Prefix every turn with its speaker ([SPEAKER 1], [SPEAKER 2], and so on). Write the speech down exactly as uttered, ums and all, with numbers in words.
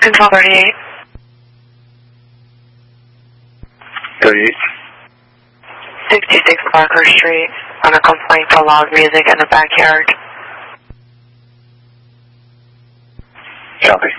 [SPEAKER 1] Control thirty-eight.
[SPEAKER 2] thirty-eight.
[SPEAKER 1] sixty-six Parker Street, on a complaint for loud music in the backyard.
[SPEAKER 2] Copy.